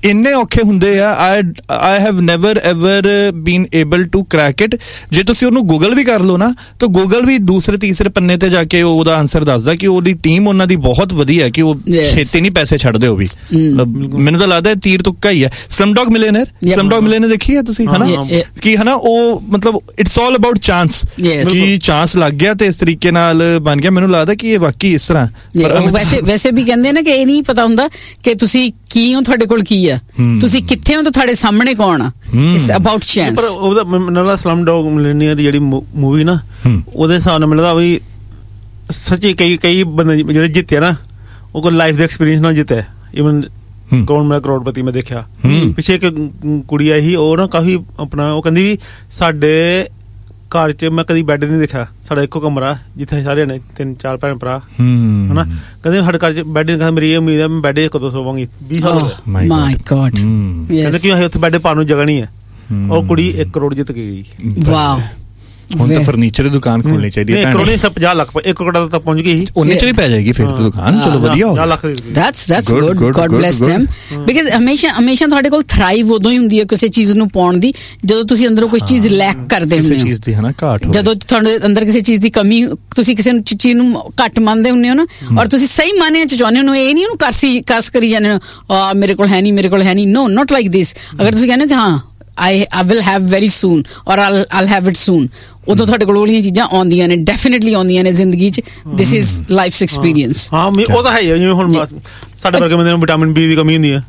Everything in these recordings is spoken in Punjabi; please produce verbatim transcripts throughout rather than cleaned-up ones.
ਇੰਨੇ ਔਖੇ ਹੁੰਦੇ ਆ। ਆਈ I have never ever been able to crack it. ਜੇ ਤੁਸੀਂ ਉਹਨੂੰ ਗੂਗਲ ਵੀ ਕਰ ਲਓ ਨਾ ਤਾਂ ਗੂਗਲ ਵੀ ਦੂਸਰੇ ਤੀਸਰੇ ਪੰਨੇ ਤੇ ਜਾ ਕੇ ਉਹਦਾ ਆਨਸਰ ਦੱਸਦਾ ਕਿ ਉਹਦੀ ਟੀਮ ਉਹਨਾਂ ਦੀ ਬਹੁਤ ਵਧੀਆ, ਕਿ ਉਹ ਛੇਤੀ ਨਹੀਂ ਪੈਸੇ ਛੱਡਦੇ। ਉਹ ਵੀ ਮੈਨੂੰ ਤਾਂ ਲੱਗਦਾ ਤੀਰ ਤੁੱਕਾ ਹੀ ਹੈ। ਸਲਮਡੌਗ ਮਿਲੀਅਨਰ, ਸਲਮਡੌਗ ਮਿਲੀਅਨਰ ਦੇਖੀ ਹੈ ਤੁਸੀਂ ਹਨਾ, ਕਿ ਹਨਾ ਉਹ ਮਤਲਬ ਇਟਸ ਆਲ ਅਬਾਊਟ ਚਾਂਸ, ਕਿ ਚਾਂਸ ਲੱਗ ਗਿਆ ਤੇ ਇਸ ਤਰੀਕੇ ਨਾਲ ਬਣ ਗਿਆ। ਮੈਨੂੰ ਲੱਗਦਾ ਕਿ ਇਹ ਵਾਕਈ ਇਸ ਤਰ੍ਹਾਂ। ਵੈਸੇ ਵੈਸੇ ਵੀ ਕਹਿੰਦੇ ਨਾ ਕਿ ਇਹ ਨਹੀਂ ਪਤਾ ਹੁੰਦਾ ਕਿ ਤੁਸੀਂ ਕੀ ਹੋ, ਤੁਹਾਡੇ ਕੋਲ ਕੀ ਆ, ਤੁਸੀਂ ਕਿੱਥੇ ਹੋ ਤੇ ਤੁਹਾਡੇ ਸਾਹਮਣੇ ਕੌਣ ਆ। It's about chance. ਪਰ ਉਹਦਾ ਮੈਨੂੰ ਸਲਮਡੌਗ ਮਿਲੀਅਨਰ ਜਿਹੜੀ ਮੂਵੀ ਨਾ, ਉਹਦੇ ਹਿਸਾਬ ਨਾਲ ਮਿਲਦਾ ਵੀ ਸੱਚੀ ਕਈ ਕਈ ਬੰਦੇ ਜਿਹੜੇ ਜਿੱਤੇ ਨਾ ਉਹ ਕੋਈ ਲਾਈਫ ਦੇ ਐਕਸਪੀਰੀਅੰਸ ਨਾਲ ਜਿੱਤੇ। ਈਵਨ ਕੌਣ ਮੈਂ ਕਰੋੜਪਤੀ ਮੈਂ ਦੇਖਿਆ, ਪਿੱਛੇ ਇੱਕ ਕੁੜੀ ਆਈ ਸੀ, ਉਹ ਨਾ ਕਾਫੀ ਆਪਣਾ ਉਹ ਕਹਿੰਦੀ ਵੀ ਸਾਡੇ ਘਰ ਚ ਮੈਂ ਕਦੀ ਬੈੱਡ ਨਹੀਂ ਦੇਖਿਆ, ਸਾਡਾ ਇੱਕੋ ਕਮਰਾ ਜਿੱਥੇ ਸਾਰੇ ਨੇ ਤਿੰਨ ਚਾਰ ਭੈਣ ਭਰਾ ਹਨਾ, ਕਹਿੰਦੇ ਸਾਡੇ ਘਰ ਚ ਬੈੱਡ ਨਹੀਂ। ਮੇਰੀ ਇਹ ਉਮੀਦ ਹੈ ਮੈਂ ਬੈੱਡ ਕਦੋਂ ਸੋਵਾਂਗੀ, ਵੀਹ ਸਾਲ ਮਾਈ ਗॉड। ਕਹਿੰਦੇ ਕਿ ਉੱਥੇ ਬੈੱਡ ਪਾਉਣ ਨੂੰ ਜਗ੍ਹਾ ਨਹੀਂ ਹੈ। ਉਹ ਕੁੜੀ ਇੱਕ ਕਰੋੜ ਜਿੱਤ ਕੇ ਗਈ। ਵਾਓ। ਹੁਣ ਤਾਂ ਫਰਨੀਚਰ ਦੀ ਦੁਕਾਨ ਖੋਲਣੀ ਚਾਹੀਦੀ ਹੈ। ਪੰਜਾਹ ਲੱਖ ਇੱਕ ਕਰੋੜ ਤੱਕ ਪਹੁੰਚ ਗਈ, ਉਹਨੇ ਚ ਵੀ ਪੈ ਜਾਏਗੀ ਫਿਰ ਦੁਕਾਨ। ਚਲੋ ਵਧੀਆ ਹੋ। That's that's good, god bless them, because ਹਮੇਸ਼ਾ ਹਮੇਸ਼ਾ ਤੁਹਾਡੇ ਕੋਲ ਥਰਾਈਵ ਉਦੋਂ ਹੀ ਹੁੰਦੀ ਹੈ ਕਿਸੇ ਚੀਜ਼ ਨੂੰ ਪਾਉਣ ਦੀ ਜਦੋਂ ਤੁਸੀਂ ਅੰਦਰੋਂ ਕੁਝ ਚੀਜ਼ ਲੈਕ ਕਰਦੇ ਹੁੰਦੇ ਹੋ, ਚੀਜ਼ ਦੀ ਹਨਾ ਘਾਟ, ਜਦੋਂ ਤੁਹਾਡੇ ਅੰਦਰ ਕਿਸੇ ਚੀਜ਼ ਦੀ ਕਮੀ, ਤੁਸੀਂ ਕਿਸੇ ਚੀਜ਼ ਨੂੰ ਘੱਟ ਮੰਨਦੇ ਹੁੰਦੇ ਹੋ ਨਾ, ਔਰ ਤੁਸੀਂ ਸਹੀ ਮਾਨਿਆਂ ਚ ਚਾਹੁੰਦੇ ਹੋ। ਇਹ ਨਹੀਂ ਉਹਨੂੰ ਕਰਸੀ ਕਸ ਕਰੀ ਜਾਂਦੇ ਹੋ ਮੇਰੇ ਕੋਲ ਹੈ ਨਹੀਂ, ਮੇਰੇ ਕੋਲ ਹੈ ਨਹੀਂ। ਨੋ, ਨਾਟ ਲਾਈਕ ਦਿਸ। ਅਗਰ ਤੁਸੀਂ ਕਹਿੰਦੇ ਹੋ ਕਿ ਹਾਂ I I will have very soon or I'll I'll have it soon, ਉਦੋਂ ਤੁਹਾਡੇ ਕੋਲ ਉਹਲੀਆਂ ਚੀਜ਼ਾਂ ਆਉਂਦੀਆਂ ਨੇ, ਡੈਫੀਨੇਟਲੀ ਆਉਂਦੀਆਂ ਨੇ ਜ਼ਿੰਦਗੀ ਚ। This is life experience. ਹਾਂ ਉਹ ਤਾਂ ਹੈ ਹੀ। ਜਿਵੇਂ ਹੁਣ ਸਾਡੇ ਵਰਗੇ ਬੰਦੇ ਨੂੰ ਵਿਟਾਮਿਨ ਬੀ ਦੀ ਕਮੀ ਹੁੰਦੀ ਹੈ।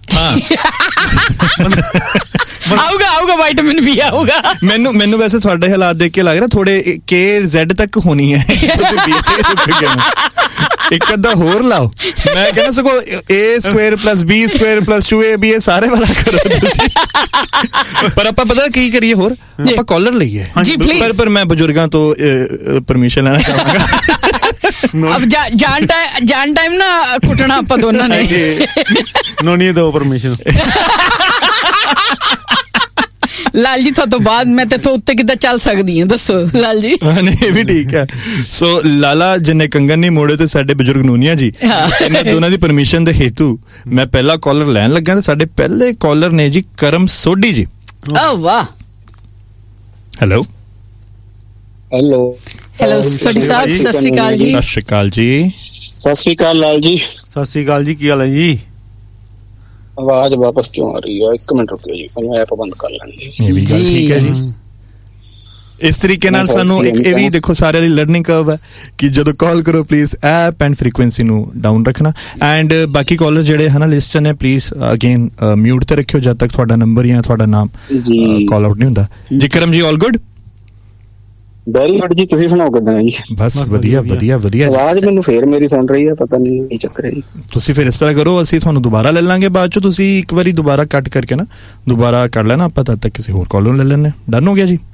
ਆਊਗਾ ਆਊਗਾ ਵਿਟਾਮਿਨ ਬੀ ਆਊਗਾ। ਮੈਨੂੰ ਮੈਨੂੰ ਵੈਸੇ ਤੁਹਾਡੇ ਹਾਲਾਤ ਦੇਖ ਕੇ ਲੱਗ ਰਿਹਾ ਥੋੜੇ ਕੇ ਜ਼ੈਡ ਤੱਕ ਹੋਣੀ ਹੈ। ਇੱਕ ਅੱਧਾ ਹੋਰ ਲਾਓ। ਮੈਂ ਕਹਿੰਦਾ ਸਗੋਂ ਏ Square plus B Square plus to A B ਇਹ ਸਾਰੇ ਵਾਲਾ ਕਰੋ ਤੁਸੀਂ। ਪਰ ਆਪਾਂ ਪਤਾ ਕੀ ਕਰੀਏ, ਹੋਰ ਆਪਾਂ ਕਾਲਰ ਲਈਏ। ਪਰ ਪਰ ਮੈਂ ਬਜ਼ੁਰਗਾਂ ਤੋਂ ਪਰਮਿਸ਼ਨ ਲੈਣਾ ਚਾਹਾਂਗਾ। ਅਬ ਜਾਨ ਟਾਈਮ ਜਾਨ ਟਾਈਮ ਨਾ ਕੁੱਟਣਾ ਆਪਾਂ ਦੋਨਾਂ ਨੇ। ਨੋ ਨਹੀਂ ਦੋ ਪਰਮਿਸ਼ਨ। ਲਾਲ ਜੀ ਤੁਹਾਡੇ ਤੋਂ ਬਾਅਦ ਮੈਂ ਤੇ ਤੋਂ ਉੱਤੇ ਕਿੱਦਾਂ ਚੱਲ ਸਕਦੀ ਹਾਂ, ਦੱਸੋ ਲਾਲ ਜੀ। ਨਹੀਂ ਵੀ ਠੀਕ ਹੈ। ਸੋ ਲਾਲਾ ਜਿੰਨੇ ਕੰਗਨ ਨਹੀਂ ਮੋੜੇ ਤੇ ਸਾਡੇ ਬਜ਼ੁਰਗ ਨੂਨੀਆ ਜੀ, ਇਹਨਾਂ ਦੋਨਾਂ ਦੀ ਪਰਮਿਸ਼ਨ ਦੇ ਹੇਤੂ ਮੈਂ ਪਹਿਲਾ ਕਾਲਰ ਲੈਣ ਲੱਗਾ ਤੇ ਸਾਡੇ ਪਹਿਲੇ ਕਾਲਰ ਨੇ ਜੀ ਕਰਮ ਸੋਢੀ ਜੀ। ਓ ਵਾਹ। ਹੈਲੋ ਹੈਲੋ ਹੈਲੋ ਸੋਢੀ ਸਾਹਿਬ, ਸਤਿ ਸ਼੍ਰੀ ਅਕਾਲ ਜੀ। ਸਤਿ ਸ਼੍ਰੀ ਅਕਾਲ ਜੀ। ਸਤਿ ਸ਼੍ਰੀ ਅਕਾਲ ਲਾਲ ਜੀ। ਸਤਿ ਸ਼੍ਰੀ ਅਕਾਲ ਜੀ, ਕੀ ਹਾਲ ਹੈ ਜੀ? ਆਵਾਜ਼ ਵਾਪਸ ਕਿਉਂ ਆ ਰਹੀ ਹੈ? ਇੱਕ ਮਿੰਟ ਰੁਕਿਓ ਜੀ, ਮੈਨੂੰ ਐਪ ਬੰਦ ਕਰ ਲੈਣੀ। ਇਹ ਵੀ ਗੱਲ ਠੀਕ ਹੈ ਜੀ। ਇਸ ਤਰੀਕੇ ਨਾਲ ਸਾਨੂੰ ਇੱਕ ਇਹ ਵੀ ਦੇਖੋ ਸਾਰਿਆਂ ਦੀ ਲਰਨਿੰਗ ਕਰਵ ਹੈ ਕਿ ਜਦੋਂ ਕਾਲ ਕਰੋ ਪਲੀਜ਼ ਐਪ ਐਂਡ ਫ੍ਰੀਕੁਐਂਸੀ ਨੂੰ ਡਾਊਨ ਰੱਖਣਾ। ਐਂਡ ਬਾਕੀ ਕਾਲਰ ਜਿਹੜੇ ਹਨ ਲਿਸਟ ਚ ਨੇ ਪਲੀਜ਼ ਅਗੇਨ ਮਿਊਟ ਤੇ ਰੱਖਿਓ ਜਦ ਤੱਕ ਤੁਹਾਡਾ ਨੰਬਰ ਜਾਂ ਤੁਹਾਡਾ ਨਾਮ ਕਾਲ ਆਊਟ ਨਹੀਂ ਹੁੰਦਾ ਜੀ। ਕਰਮ ਜੀ ਆਲ ਗੁੱਡ? ਵੈਰੀ ਗੁੱਡ ਜੀ, ਤੁਸੀਂ ਸੁਣਾਓ ਕਿੱਦਾਂ ਜੀ? ਬਸ ਵਧੀਆ ਵਧੀਆ ਵਧੀਆ। ਆਵਾਜ਼ ਮੈਨੂੰ ਫੇਰ ਮੇਰੀ ਸੁਣ ਰਹੀ ਹੈ, ਪਤਾ ਨਹੀਂ ਕੀ ਚੱਕਰ ਹੈ ਜੀ। ਤੁਸੀਂ ਫਿਰ ਇਸ ਤਰ੍ਹਾਂ ਕਰੋ, ਅਸੀਂ ਤੁਹਾਨੂੰ ਦੁਬਾਰਾ ਲੈ ਲਾਂਗੇ ਬਾਅਦ ਚੋਂ, ਤੁਸੀਂ ਇੱਕ ਵਾਰੀ ਦੁਬਾਰਾ ਕੱਟ ਕਰਕੇ ਨਾ ਦੁਬਾਰਾ ਕਰ ਲੈਣਾ, ਆਪਾਂ ਤਦ ਤੱਕ ਕਿਸੇ ਹੋਰ ਕਾਲਰ ਨੂੰ ਲੈ ਲੈਣੇ। ਡਨ ਹੋ ਗਿਆ ਜੀ?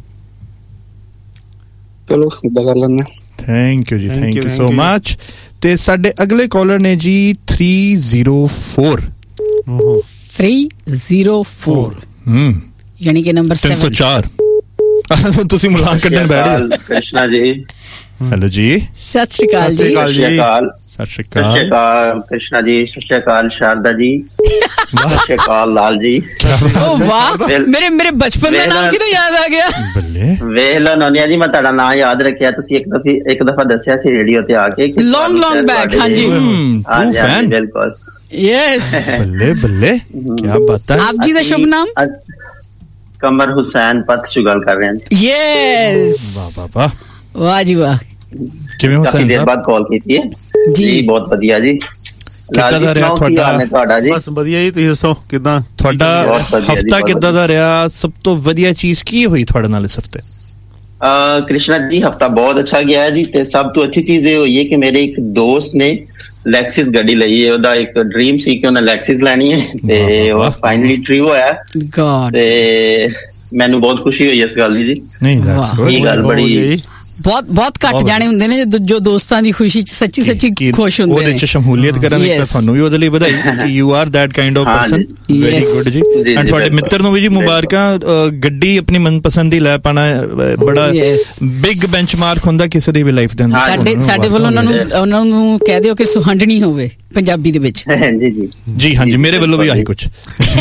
ਚਲੋ ਇੱਦਾਂ ਕਰ ਲੈਂਦੇ। ਥੈਂਕ ਯੂ ਜੀ, ਥੈਂਕ ਯੂ ਸੋ ਮਚ। ਤੇ ਸਾਡੇ ਅਗਲੇ ਕਾਲਰ ਨੇ ਜੀ three zero four. Three zero four ਹਮ ਯਾਨੀ ਕਿ ਨੰਬਰ ਤਿੰਨ ਸੌ ਚਾਰ। ਤੁਸੀਂ ਮੁਲਾਕਾਤ ਕੱਢਣ ਬੈਠ ਗਏ। ਕ੍ਰਿਸ਼ਨਾ ਜੀ, ਹੈਲੋ ਜੀ। ਸਤਿ ਸ਼੍ਰੀ ਅਕਾਲ ਜੀ। ਸਤਿ ਸ਼੍ਰੀ ਅਕਾਲ ਸਤਿ ਸ਼੍ਰੀ ਅਕਾਲ ਕ੍ਰਿਸ਼ਨਾ ਜੀ, ਸਤਿ ਸ਼੍ਰੀ ਅਕਾਲ ਸ਼ਾਰਦਾ ਜੀ, ਸਤਿ ਸ਼੍ਰੀ ਅਕਾਲ ਲਾਲ ਜੀ। ਓ ਵਾਹ, ਮੇਰੇ ਮੇਰੇ ਬਚਪਨ ਦਾ ਨਾਮ ਕਿਹਨੂੰ ਯਾਦ ਆ ਗਿਆ? ਬੱਲੇ ਵੇਖ ਲਓ ਨੋਨੀਆ ਜੀ, ਮੈਂ ਤੁਹਾਡਾ ਨਾਮ ਯਾਦ ਰੱਖਿਆ। ਤੁਸੀਂ ਇੱਕ ਦਫੀ ਇੱਕ ਦਫਾ ਦੱਸਿਆ ਸੀ ਰੇਡੀਓ ਤੇ ਆ ਕੇ, ਲੌਂਗ ਲੌਂਗ ਬੈਕ। ਹਾਂਜੀ ਹਾਂਜੀ ਬਿਲਕੁਲ, ਯੈਸ। ਬੱਲੇ ਬੱਲੇ, ਕੀ ਬਾਤ ਹੈ। ਆਪ ਜੀ ਦਾ ਸ਼ੁਭ ਨਾਮ? ਕਮਰ ਹੁਸੈਨ ਪੱਤ ਗੱਲ ਕਰ ਰਹੇ ਹਾਂ। ਯੈਸ, ਵਾਹ ਵਾਹ ਵਾਹ ਜੀ ਵਾਹ। ਕਿਵੇਂ ਹੁਸੈਨ ਸਾਹਿਬ? ਦੇਰ ਬਾਅਦ ਕਾਲ ਕੀਤੀ ਹੈ ਜੀ, ਬਹੁਤ ਵਧੀਆ ਜੀ। ਕਿੱਦਾਂ ਦਾ ਰਿਹਾ ਤੁਹਾਡਾ? ਤੁਹਾਡਾ ਜੀ ਬਸ ਵਧੀਆ ਜੀ, ਤੁਸੀਂ ਦੱਸੋ ਕਿੱਦਾਂ ਤੁਹਾਡਾ ਹਫਤਾ ਕਿੱਦਾਂ ਦਾ ਰਿਹਾ? ਸਭ ਤੋਂ ਵਧੀਆ ਚੀਜ਼ ਕੀ ਹੋਈ ਤੁਹਾਡੇ ਨਾਲ ਇਸ ਹਫਤੇ? ਕ੍ਰਿਸ਼ਨਾ ਜੀ ਹਫਤਾ ਬਹੁਤ ਅੱਛਾ ਗਿਆ ਹੈ ਜੀ, ਤੇ ਸਭ ਤੋਂ ਅੱਛੀ ਚੀਜ਼ ਇਹ ਹੋਈ ਹੈ ਕਿ ਮੇਰੇ ਇੱਕ ਦੋਸਤ ਨੇ ਲੈਕਸਿਸ ਗੱਡੀ ਲਈ ਹੈ। ਉਹਦਾ ਇੱਕ ਡ੍ਰੀਮ ਸੀ ਕਿ ਉਹਨੇ ਲੈਕਸਿਸ ਲੈਣੀ ਹੈ, ਤੇ ਉਹ ਫਾਈਨਲੀ ਟਰੂ ਹੋਇਆ। ਤੇ ਮੈਨੂੰ ਬਹੁਤ ਖੁਸ਼ੀ ਹੋਈ ਇਸ ਗੱਲ ਦੀ ਜੀ। ਨਹੀਂ ਦੈਟਸ ਗੁੱਡ। ਇਹ ਗੱਲ ਬੜੀ ਬਹੁਤ ਬਹੁਤ ਘੱਟ ਜਾਣੇ ਹੁੰਦੇ ਨੇ ਜੋ ਜੋ ਦੋਸਤਾਂ ਦੀ ਖੁਸ਼ੀ ਚ ਸੱਚੀ ਸੱਚੀ ਖੁਸ਼ ਹੁੰਦੇ ਨੇ, ਉਹਦੇ ਚ ਸ਼ਮੂਲੀਅਤ ਕਰਨ ਲਈ। ਤਾਂ ਤੁਹਾਨੂੰ ਵੀ ਉਹਦੇ ਲਈ ਵਧਾਈ, you are that kind of person, very good ਜੀ। ਐਂਡ ਤੁਹਾਡੇ ਮਿੱਤਰ ਨੂੰ ਵੀ ਜੀ ਮੁਬਾਰਕਾਂ, ਗੱਡੀ ਆਪਣੀ ਮਨਪਸੰਦ ਦੀ ਲੈ ਪਾਣਾ ਬੜਾ ਬਿਗ ਬੈਂਚਮਾਰਕ ਹੁੰਦਾ ਕਿਸੇ ਦੀ ਵੀ ਲਾਈਫ ਦੇ ਅੰਦਰ। ਸਾਡੇ ਸਾਡੇ ਵੱਲੋਂ ਉਹਨਾਂ ਨੂੰ ਉਹਨਾਂ ਨੂੰ ਕਹਿ ਦਿਓ ਕਿ ਸੁਹੰਡਣੀ ਹੋਵੇ ਪੰਜਾਬੀ ਦੇ ਵਿੱਚ। ਜੀ ਜੀ ਜੀ ਹਾਂਜੀ, ਮੇਰੇ ਵੱਲੋਂ ਵੀ ਆਹੀ ਕੁਛ।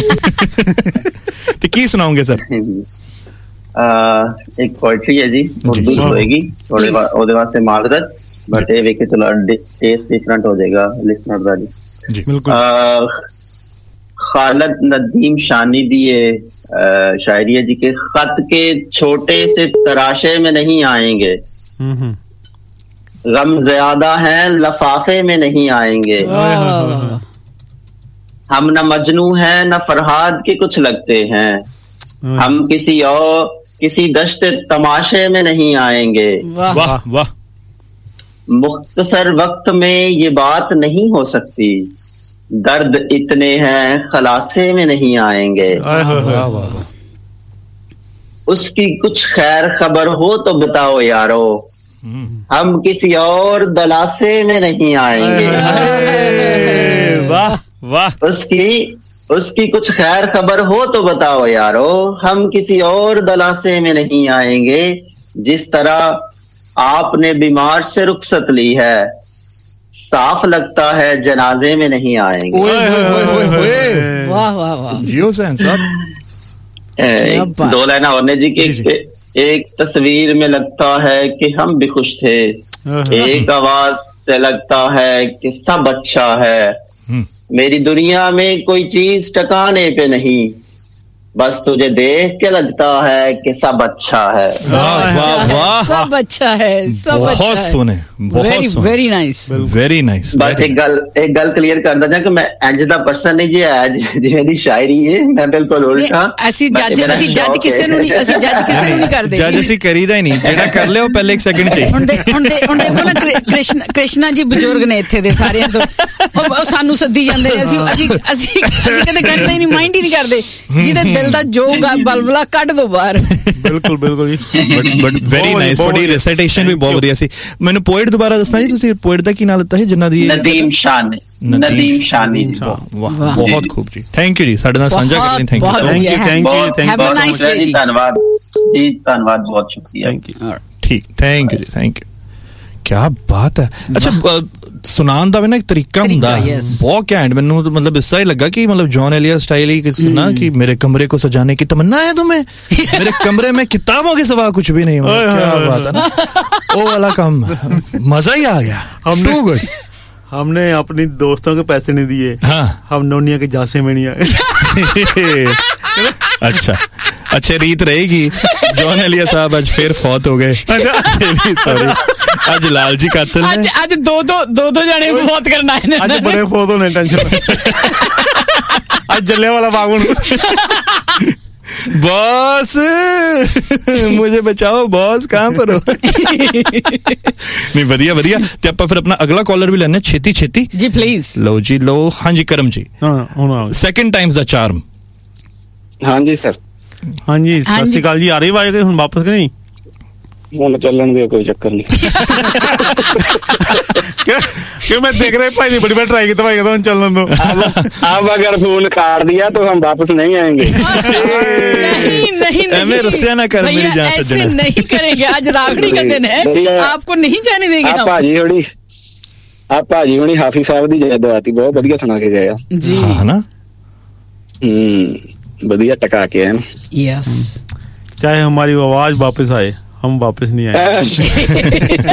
ਤੇ ਕੀ ਸੁਣਾਉਂਗੇ ਸਰ? ਇੱਕ ਪੋਇਟਰੀ ਹੈ ਜੀ, ਉਰਦੂ ਹੋਏਗੀ, ਉਹਦੇ ਵਾਸਤੇ ਮਾਜ਼ਰਤ, ਬਟ ਇਹ ਵੇਖੇ ਚਲੋ ਟੇਸਟ ਡਿਫਰੈਂਟ ਹੋ ਜਾਏਗਾ ਲਿਸਨਰ ਦਾ ਜੀ। ਜੀ ਬਿਲकुल। खालिद नदीम शानी दी ये शायरी है जी के खत के छोटे से तराशे में नहीं आएंगे, गम ज्यादा है लफाफे में नहीं आएंगे, हम न मजनू हैं न फरहाद के कुछ लगते हैं, हम किसी और किसी दश्त तमाशे में नहीं आएंगे, वाह वाह। मुख्तसर वक्त में ये बात नहीं हो सकती, दर्द इतने हैं खलासे में नहीं आएंगे, उसकी कुछ खैर खबर हो तो बताओ यारो, हम किसी और दलासे में नहीं आएंगे, वाह वाह। उसकी उसकी कुछ खैर खबर हो तो बताओ यारो, हम किसी और दलासे में नहीं आएंगे, जिस तरह आपने बीमार से रुखसत ली है, साफ लगता है जनाजे में नहीं आएंगे। वाह वाह वाह, जियो सेन साहब। दो लाइन और ने जी के, एक तस्वीर में लगता है कि हम भी खुश थे, एक आवाज से लगता है कि सब अच्छा है, मेरी दुनिया में कोई चीज टकाने पे नहीं, बस तुझे देख के लगता है कि सब अच्छा है। वाह वाह वाह, सब अच्छा है, सब बहुत सोने, very very nice, very nice. बस एक गल एक गल क्लियर कर दा कि मैं इंज दा पर्सन नहीं जी है जिवें दी शायरी है, मैं बिल्कुल उल्टा। ਅਸੀਂ ਜੱਜ ਅਸੀਂ ਜੱਜ ਕਿਸੇ ਨੂੰ ਨਹੀਂ ਅਸੀਂ ਜੱਜ ਕਿਸੇ ਨੂੰ ਨਹੀਂ ਕਰਦੇ, ਜੱਜ ਅਸੀਂ ਕਰੀਦਾ ਹੀ ਨਹੀਂ, ਜਿਹੜਾ ਕਰ ਲਿਆ ਉਹ ਪਹਿਲੇ ਇੱਕ ਸੈਕਿੰਡ ਚ। ਹੁਣ ਦੇ ਹੁਣ ਦੇ ਹੁਣ ਦੇਖੋ ਨਾ ਕ੍ਰਿਸ਼ਨ ਕ੍ਰਿਸ਼ਨਾ ਜੀ ਬਜ਼ੁਰਗ ਨੇ ਇੱਥੇ ਦੇ ਸਾਰਿਆਂ ਤੋਂ, ਉਹ ਸਾਨੂੰ ਸੱਦੀ ਜਾਂਦੇ ਨੇ, ਅਸੀਂ ਅਸੀਂ ਅਸੀਂ ਅਸੀਂ ਕਦੇ ਕਰਦੇ ਹੀ ਨਹੀਂ, ਮਾਈਂਡ ਹੀ ਨਹੀਂ ਕਰਦੇ, ਜਿਹਦੇ ਦਿਲ ਦਾ ਜੋ ਬਲਬਲਾ ਕੱਢ ਦੋ ਬਾਹਰ। ਬਿਲਕੁਲ ਬਿਲकुल ਜੀ, ਬਟ ਬਟ ਵੈਰੀ ਨਾਈਸ। ਤੁਹਾਡੀ ਰੈਸਾਈਟੇਸ਼ਨ ਵੀ ਬਹੁਤ ਵਧੀਆ ਸੀ। ਮੈਨੂੰ ਪੋਇਟ ਦੁਬਾਰਾ ਦੱਸਣਾ ਜੀ, ਤੁਸੀਂ ਪੋਇਟ ਦਾ ਕੀ ਨਾਮ ਲਿੱਤਾ ਹੈ ਜਿਨ੍ਹਾਂ ਦੀ? ਨਦੀਮ ਸ਼ਾਨੀ। ਨਦੀਮ ਸ਼ਾਨੀ। ਵਾਹ ਬਹੁਤ ਖੂਬ ਜੀ, ਥੈਂਕ ਯੂ ਜੀ ਸਾਡੇ ਨਾਲ ਸਾਂਝਾ ਕਰਨ ਲਈ। Thank you so much, thank you thank you, ਧੰਨਵਾਦ ਜੀ, ਧੰਨਵਾਦ, ਬਹੁਤ ਸ਼ੁਕਰੀਆ। Thank you. ਠੀਕ, ਥੈਂਕ ਯੂ ਜੀ, ਥੈਂਕ ਯੂ। ਕੀ ਬਾਤ ਹੈ। ਅੱਛਾ, ਸੁਣਾਉਣ ਦਾ ਵੀ ਨਾ ਇੱਕ ਤਰੀਕਾ ਹੁੰਦਾ ਬਹੁਤ ਘੈਂਟ। ਮੈਨੂੰ ਮਤਲਬ ਇਸ ਤਰ੍ਹਾਂ ਹੀ ਲੱਗਾ ਕਿ मतलब जॉन एलिया स्टाइल ही किसी ना कि मेरे कमरे को सजाने की तमन्ना है तुम्हें, मेरे कमरे में किताबों के सिवा कुछ भी नहीं। क्या बात है ना, वो वाला काम, मजा ही आ गया। हमने गुड हमने अपनी दोस्तों के पैसे नहीं दिए, हाँ हम नोनिया के जासे में नहीं आए। अच्छा अच्छा, रीत रहेगी। जॉन एलिया साहब आज फिर फौत हो गए, सॉरी। आज लाल जी कातिल आज आज दो दो दो दो जने फौत करना है, आज बड़े फौत होने, टेंशन। आज जल्ले वाला बागुन। बॉस मुझे बचाओ बॉस, कहाँ पर हो? नहीं वधिया वधिया। ते ਆਪਾਂ ਫਿਰ ਆਪਣਾ ਅਗਲਾ ਕਾਲਰ ਵੀ ਲੈਣੇ ਛੇਤੀ ਛੇਤੀ ਜੀ ਪਲੀਜ਼। ਲਓ ਜੀ ਲਓ। ਹਾਂਜੀ ਕਰਮ ਜੀ, ਹਾਂ ਹੁਣ ਸੈਕਿੰਡ ਟਾਈਮਸ ਦਾ ਚਾਰਮ। ਹਾਂਜੀ ਸਰ। ਹਾਂਜੀ ਸਤਿ ਸ਼੍ਰੀ ਅਕਾਲ ਜੀ। ਆ ਰਹੀ ਆਵਾਜ਼ ਹੁਣ ਵਾਪਸ ਕਿ ਨਹੀਂ? ਹੁਣ ਚੱਲਣ ਦੇ ਕੋਈ ਚੱਕਰ ਨਹੀਂ। कि मैं देख रहे भाई ने बड़ी बार ट्राई किया, भाई कहता हूँ चलने दो। अब अगर फोन काट दिया तो हम वापस नहीं आएंगे। नहीं नहीं नहीं, रस्सियां ना कर मेरी जान, ऐसे नहीं करेंगे। आज राखड़ी का दिन है, आपको नहीं जाने देंगे हम। भाजी होनी आप भाजी होनी हाफिज साहब दी जयदवाती बहुत बढ़िया सुना के गए जी, हाँ ना। हम्म बढ़िया टका के हैं। यस, चाहे हमारी आवाज वापस आए, हम वापस नहीं आए।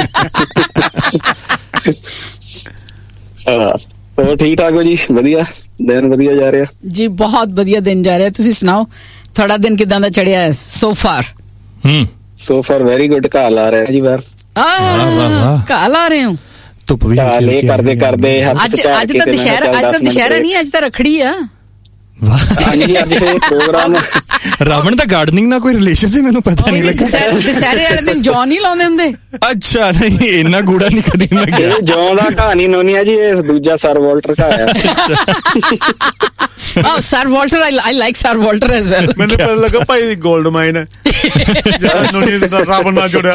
तो ठीक ठाक हो जी, ਵਧੀਆ ਦਿਨ ਵਧੀਆ ਜਾ ਰਿਹਾ ਜੀ, ਬਹੁਤ ਵਧੀਆ ਦਿਨ ਜਾ ਰਿਹਾ। ਤੁਸੀਂ ਸੁਣਾਓ ਤੁਹਾਡਾ ਦਿਨ ਕਿਦਾਂ ਦਾ ਚੜਿਆ ਹੈ ਸੋ ਫਾਰ? ਹਮ ਸੋ ਫਾਰ ਵੈਰੀ ਗੁੱਡ। ਕਾਲ ਆ ਰਿਹਾ ਜੀ ਬਾਹਰ। ਆਹ ਕਾਲ ਆ ਰਹੇ ਹੋ? ਧੁੱਪ ਵੀ ਕਾਲੇ ਕਰਦੇ ਕਰਦੇ ਅੱਜ ਅੱਜ ਤਾਂ ਦੁਸ਼ਹਿਰਾ, ਅੱਜ ਤਾਂ ਦੁਸ਼ਹਿਰਾ ਨਹੀਂ, ਅੱਜ ਤਾਂ ਰੱਖੜੀ ਆ। ਹਾਂਜੀ ਅੱਜ ਫੇਰ ਪ੍ਰੋਗਰਾਮ। ਰਾਵਣ ਦਾ ਗਾਰਡਨਿੰਗ ਨਾਲ ਕੋਈ ਰਿਲੇਸ਼ਨ ਸੀ? ਮੈਨੂੰ ਪਤਾ ਨਹੀਂ ਲੱਗਾ। ਦੁਸਹਿਰੇ ਵਾਲੇ ਦਿਨ ਜੌਂ ਨਹੀਂ ਲਾਉਂਦੇ ਹੁੰਦੇ? ਅੱਛਾ, ਨਹੀਂ ਇੰਨਾ ਗੂੜਾ ਨਹੀਂ ਕਦੀ ਮੈਂ ਗਿਆ। ਇਹ ਜੌਂ ਦਾ ਕਹਾਣੀ ਨੋਨੀਆ ਜੀ, ਇਹ ਦੂਜਾ ਸਰ ਵਾਲਟਰ ਦਾ ਹੈ। Oh, Sir Walter, I I like Sir Walter as well. मैंने पता लगा भाई गोल्ड माइन है। ਰੱਬ ਨਾਲ ਜੁੜਿਆ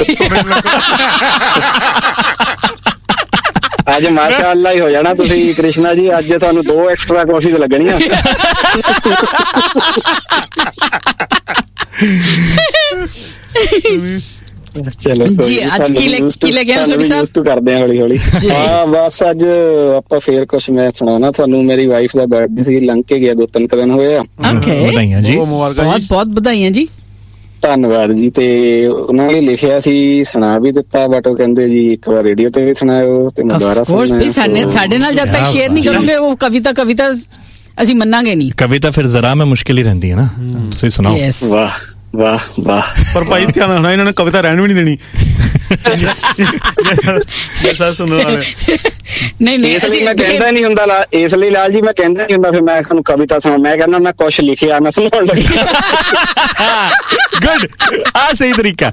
ਅੱਜ ਮਾਸ਼ਾਅੱਲਾ ਹੀ ਹੋ ਜਾਣਾ ਤੁਸੀਂ ਕ੍ਰਿਸ਼ਨਾ ਜੀ। ਅੱਜ ਤੁਹਾਨੂੰ ਦੋ ਐਕਸਟਰਾ ਕਾਫੀ ਤੇ ਲੱਗਣੀਆਂ। ਚਲੋ ਜੀ ਅੱਜ ਕੀ ਲੈ ਕੀ ਲੈ ਗਿਆ ਸੋਢੀ ਸਾਹਿਬ? ਕਰਦੇ ਆ ਹੌਲੀ ਹੌਲੀ। ਹਾਂ ਬਸ ਅੱਜ ਆਪਾਂ ਫੇਰ ਕੁਛ ਮੈਂ ਸੁਣਾਉਣਾ ਤੁਹਾਨੂੰ। ਮੇਰੀ ਵਾਈਫ ਦਾ ਬਰਥਡੇ ਸੀ, ਲੰਘ ਕੇ ਗਿਆ, ਦੋ ਤਿੰਨ ਕੁ ਦਿਨ ਹੋਏ ਆ। ਓਕੇ, ਵਧਾਈਆਂ ਜੀ, ਬਹੁਤ ਬਹੁਤ ਵਧਾਈਆਂ ਜੀ। ਧੰਨਵਾਦ ਜੀ। ਤੇ ਉਹਨਾਂ ਨੇ ਲਿਖਿਆ ਸੀ, ਸੁਣਾ ਵੀ ਦਿੱਤਾ, ਬਟ ਉਹ ਕਹਿੰਦੇ ਜੀ ਇੱਕ ਵਾਰ ਰੇਡੀਓ ਤੇ ਵੀ ਸੁਣਾਇਓ ਤੇ ਮੈਂ ਦੁਬਾਰਾ ਸੁਣਾਇਆ। ਸਾਡੇ ਨਾਲ ਜਦ ਤੱਕ ਸ਼ੇਅਰ ਨਹੀਂ ਕਰੋਗੇ ਉਹ ਕਵਿਤਾ ਕਵਿਤਾ ਅਸੀਂ ਮੰਨਾਂਗੇ ਨਹੀਂ। ਕਵਿਤਾ ਫਿਰ ਜ਼ਰਾ ਮੈਂ ਮੁਸ਼ਕਿਲ ਹੀ ਰਹਿੰਦੀ ਹੈ ਨਾ, ਤੁਸੀਂ ਸੁਣਾਓ। ਵਾਹ ਵਾਹ ਵਾਹ। ਪਰ ਭਾਈ ਧਿਆਨ ਰੱਖਣਾ, ਇਹਨਾਂ ਨੇ ਕਵਿਤਾ ਰਹਿਣ ਵੀ ਨਹੀਂ ਦੇਣੀ। ਨਹੀਂ ਨਹੀਂ ਇਸ ਲਈ ਮੈਂ ਕਹਿੰਦਾ ਨਹੀਂ ਹੁੰਦਾ, ਇਸ ਲਈ ਲਾਲ ਜੀ ਮੈਂ ਕਹਿੰਦਾ ਨਹੀਂ ਹੁੰਦਾ ਫਿਰ ਮੈਂ ਤੁਹਾਨੂੰ ਕਵਿਤਾ ਸੁਣਾ, ਮੈਂ ਕਹਿੰਦਾ ਮੈਂ ਕੁਛ ਲਿਖਿਆ ਮੈਂ ਸੁਣਾਉਣ ਲੱਗਾ। ਗੁੱਡ, ਆ ਸਹੀ ਤਰੀਕਾ।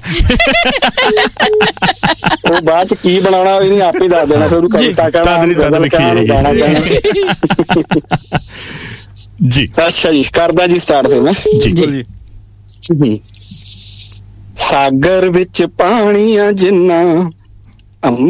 ਉਹ ਬਾਅਦ ਚ ਕੀ ਬਣਾਉਣਾ ਉਹ ਨਹੀਂ ਆਪੇ ਦੱਸ ਦੇਣਾ, ਫਿਰ ਉਹਨੂੰ ਕਵਿਤਾ ਕਹਿਣਾ ਗਾਣਾ ਕਹਿਣਾ ਜੀ। ਅੱਛਾ ਜੀ, ਕਰਦਾ ਜੀ ਸਟਾਰਟ ਫਿਰ ਮੈਂ ਜੀ। ਸਾਗਰ ਵਿੱਚ ਪਾਣੀਆਂ ਜਿੰਨਾ